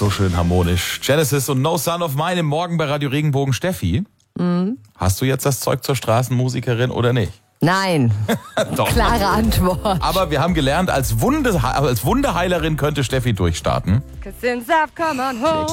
so schön harmonisch. Genesis und No Son of Mine im Morgen bei Radio Regenbogen. Steffi, hast du jetzt das Zeug zur Straßenmusikerin oder nicht? Nein. Doch. Klare Antwort. Aber wir haben gelernt, als Wundeheilerin könnte Steffi durchstarten. 'Cause since I've come on home